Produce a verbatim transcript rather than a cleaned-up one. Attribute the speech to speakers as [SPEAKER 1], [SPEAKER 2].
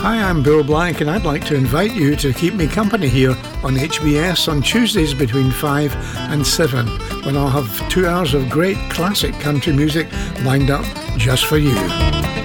[SPEAKER 1] Hi, I'm Bill Blank, and I'd like to invite you to keep me company here on H B S on Tuesdays between five and seven, when I'll have two hours of great classic country music lined up just for you.